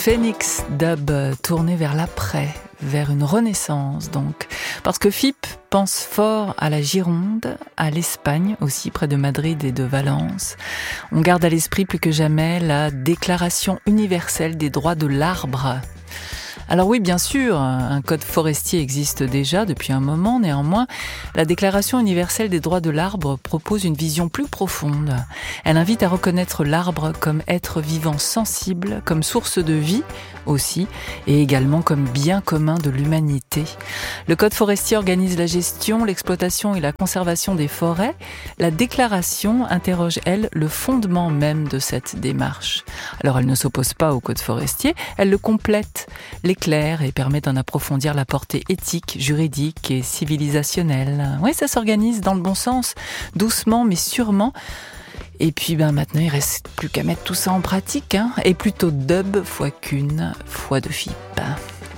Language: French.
Phoenix Dub, tourné vers l'après, vers une renaissance donc. Parce que FIP pense fort à la Gironde, à l'Espagne aussi, près de Madrid et de Valence. On garde à l'esprit plus que jamais la Déclaration universelle des droits de l'arbre. Alors oui, bien sûr, un code forestier existe déjà depuis un moment. Néanmoins, la Déclaration universelle des droits de l'arbre propose une vision plus profonde. Elle invite à reconnaître l'arbre comme être vivant sensible, comme source de vie aussi, et également comme bien commun de l'humanité. Le code forestier organise la gestion, l'exploitation et la conservation des forêts. La déclaration interroge, elle, le fondement même de cette démarche. Alors elle ne s'oppose pas au code forestier, elle le complète, l'éclaire et permet d'en approfondir la portée éthique, juridique et civilisationnelle. Oui, ça s'organise dans le bon sens, doucement mais sûrement. Et puis maintenant, il reste plus qu'à mettre tout ça en pratique, et plutôt dub fois qu'une fois de FIP.